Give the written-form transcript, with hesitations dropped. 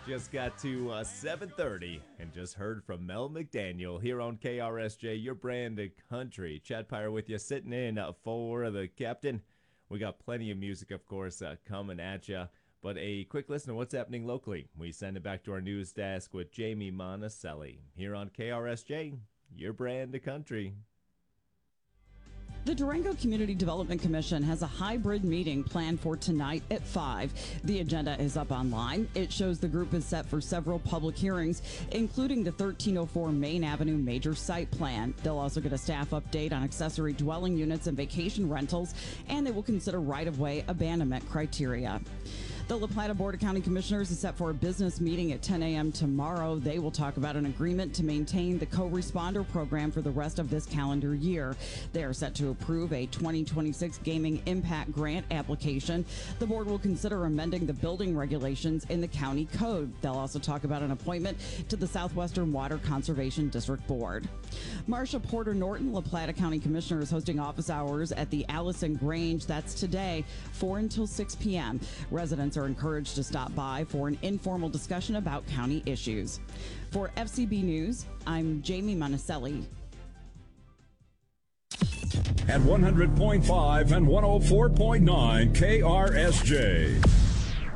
Just got to 7:30 and just heard from Mel McDaniel here on KRSJ, your brand of country. Chad Pyre with you, sitting in for the captain. We got plenty of music, of course, coming at you. But a quick listen to what's happening locally. We send it back to our news desk with Jamie Monticelli here on KRSJ, your brand of country. The Durango Community Development Commission has a hybrid meeting planned for tonight at 5. The agenda is up online. It shows the group is set for several public hearings, including the 1304 Main Avenue Major Site Plan. They'll also get a staff update on accessory dwelling units and vacation rentals, and they will consider right-of-way abandonment criteria. The La Plata Board of County Commissioners is set for a business meeting at 10 a.m. tomorrow. They will talk about an agreement to maintain the co-responder program for the rest of this calendar year. They are set to approve a 2026 Gaming Impact Grant application. The board will consider amending the building regulations in the county code. They'll also talk about an appointment to the Southwestern Water Conservation District Board. Marsha Porter Norton, La Plata County Commissioner, is hosting office hours at the Allison Grange. That's today, 4 until 6 p.m. Residents are encouraged to stop by for an informal discussion about county issues. For FCB News, I'm Jamie Monticelli. At 100.5 and 104.9 KRSJ.